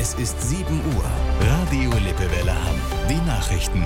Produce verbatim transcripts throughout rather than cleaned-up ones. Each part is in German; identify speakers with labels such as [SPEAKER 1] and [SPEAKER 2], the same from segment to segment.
[SPEAKER 1] Es ist sieben Uhr. Radio Lippewelle Hamm. Die Nachrichten.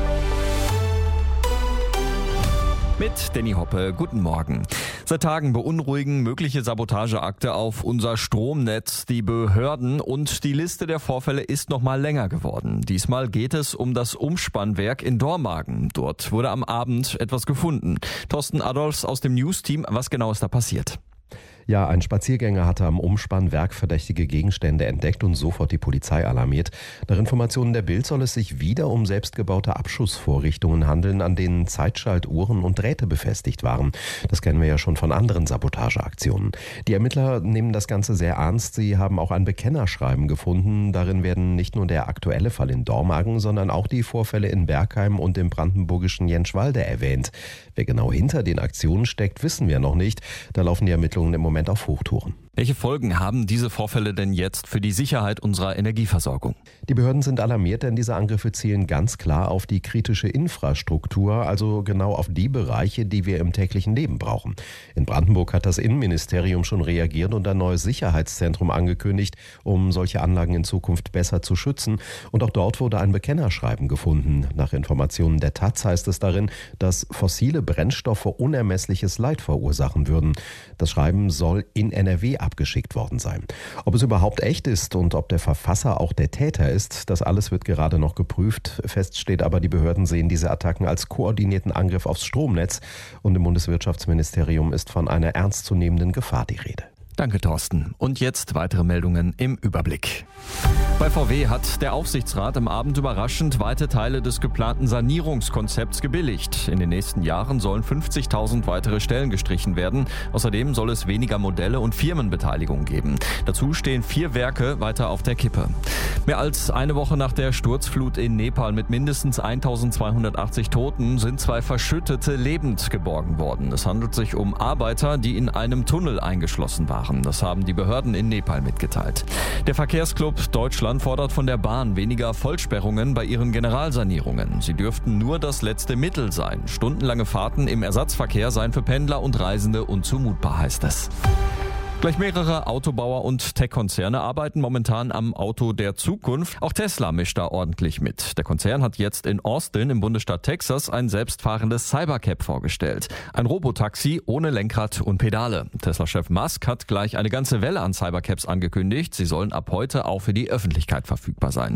[SPEAKER 2] Mit Danny Hoppe, guten Morgen. Seit Tagen beunruhigen mögliche Sabotageakte auf unser Stromnetz die Behörden und die Liste der Vorfälle ist noch mal länger geworden. Diesmal geht es um das Umspannwerk in Dormagen. Dort wurde am Abend etwas gefunden. Thorsten Adolfs aus dem News-Team, was genau ist da passiert?
[SPEAKER 3] Ja, ein Spaziergänger hatte am Umspannwerk verdächtige Gegenstände entdeckt und sofort die Polizei alarmiert. Nach Informationen der Bild soll es sich wieder um selbstgebaute Abschussvorrichtungen handeln, an denen Zeitschaltuhren und Drähte befestigt waren. Das kennen wir ja schon von anderen Sabotageaktionen. Die Ermittler nehmen das Ganze sehr ernst. Sie haben auch ein Bekennerschreiben gefunden. Darin werden nicht nur der aktuelle Fall in Dormagen, sondern auch die Vorfälle in Bergheim und im brandenburgischen Jentschwalde erwähnt. Wer genau hinter den Aktionen steckt, wissen wir noch nicht. Da laufen die Ermittlungen im Moment auf Hochtouren.
[SPEAKER 2] Welche Folgen haben diese Vorfälle denn jetzt für die Sicherheit unserer Energieversorgung?
[SPEAKER 3] Die Behörden sind alarmiert, denn diese Angriffe zielen ganz klar auf die kritische Infrastruktur, also genau auf die Bereiche, die wir im täglichen Leben brauchen. In Brandenburg hat das Innenministerium schon reagiert und ein neues Sicherheitszentrum angekündigt, um solche Anlagen in Zukunft besser zu schützen. Und auch dort wurde ein Bekennerschreiben gefunden. Nach Informationen der Taz heißt es darin, dass fossile Brennstoffe unermessliches Leid verursachen würden. Das Schreiben soll in N R W abgeschickt worden sein. Ob es überhaupt echt ist und ob der Verfasser auch der Täter ist, das alles wird gerade noch geprüft. Fest steht aber, die Behörden sehen diese Attacken als koordinierten Angriff aufs Stromnetz und im Bundeswirtschaftsministerium ist von einer ernstzunehmenden Gefahr die Rede.
[SPEAKER 2] Danke, Thorsten. Und jetzt weitere Meldungen im Überblick. Bei V W hat der Aufsichtsrat am Abend überraschend weite Teile des geplanten Sanierungskonzepts gebilligt. In den nächsten Jahren sollen fünfzigtausend weitere Stellen gestrichen werden. Außerdem soll es weniger Modelle und Firmenbeteiligung geben. Dazu stehen vier Werke weiter auf der Kippe. Mehr als eine Woche nach der Sturzflut in Nepal mit mindestens eintausendzweihundertachtzig Toten sind zwei Verschüttete lebend geborgen worden. Es handelt sich um Arbeiter, die in einem Tunnel eingeschlossen waren. Das haben die Behörden in Nepal mitgeteilt. Der Verkehrsclub Deutschland fordert von der Bahn weniger Vollsperrungen bei ihren Generalsanierungen. Sie dürften nur das letzte Mittel sein. Stundenlange Fahrten im Ersatzverkehr seien für Pendler und Reisende unzumutbar, heißt es. Gleich mehrere Autobauer und Tech-Konzerne arbeiten momentan am Auto der Zukunft. Auch Tesla mischt da ordentlich mit. Der Konzern hat jetzt in Austin im Bundesstaat Texas ein selbstfahrendes Cybercab vorgestellt. Ein Robotaxi ohne Lenkrad und Pedale. Tesla-Chef Musk hat gleich eine ganze Welle an Cybercabs angekündigt. Sie sollen ab heute auch für die Öffentlichkeit verfügbar sein.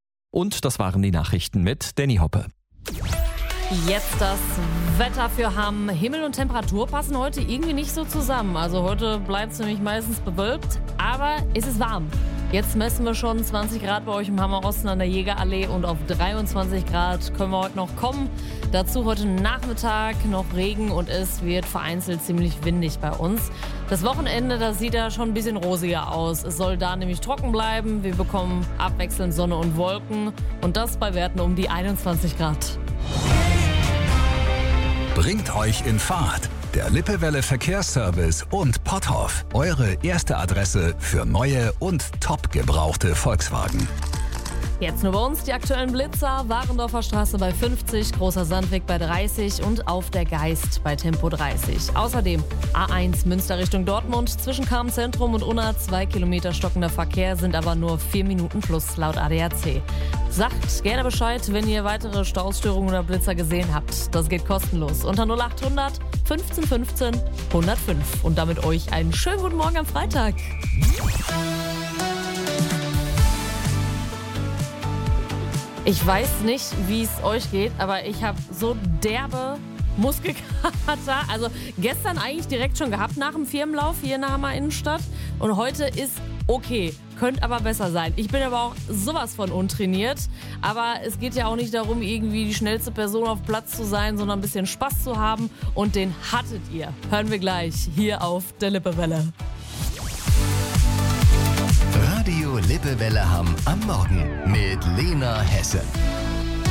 [SPEAKER 2] Und das waren die Nachrichten mit Danny Hoppe.
[SPEAKER 4] Jetzt das Wetter für Hamm. Himmel und Temperatur passen heute irgendwie nicht so zusammen. Also heute bleibt es nämlich meistens bewölkt, aber es ist warm. Jetzt messen wir schon zwanzig Grad bei euch im Hammer Osten an der Jägerallee und auf dreiundzwanzig Grad können wir heute noch kommen. Dazu heute Nachmittag noch Regen und es wird vereinzelt ziemlich windig bei uns. Das Wochenende, das sieht ja schon ein bisschen rosiger aus. Es soll da nämlich trocken bleiben. Wir bekommen abwechselnd Sonne und Wolken und das bei Werten um die einundzwanzig Grad.
[SPEAKER 1] Bringt euch in Fahrt. Der Lippewelle Verkehrsservice und Potthoff. Eure erste Adresse für neue und top gebrauchte Volkswagen.
[SPEAKER 4] Jetzt nur bei uns die aktuellen Blitzer. Warendorfer Straße bei fünfzig, Großer Sandweg bei dreißig und auf der Geist bei Tempo dreißig. Außerdem A eins Münster Richtung Dortmund. Zwischen Cham-Zentrum und Unna zwei Kilometer stockender Verkehr, sind aber nur vier Minuten plus laut A D A C. Sagt gerne Bescheid, wenn ihr weitere Staustörungen oder Blitzer gesehen habt. Das geht kostenlos unter null achthundert fünfzehn fünfzehn hundertfünf. Und damit euch einen schönen guten Morgen am Freitag. Ich weiß nicht, wie es euch geht, aber ich habe so derbe Muskelkater. Also gestern eigentlich direkt schon gehabt nach dem Firmenlauf hier in der Hammer Innenstadt. Und heute ist okay, könnte aber besser sein. Ich bin aber auch sowas von untrainiert. Aber es geht ja auch nicht darum, irgendwie die schnellste Person auf Platz zu sein, sondern ein bisschen Spaß zu haben. Und den hattet ihr. Hören wir gleich hier auf der Lippewelle.
[SPEAKER 1] Radio Lippewelle Hamm am Morgen mit Lena Hesse.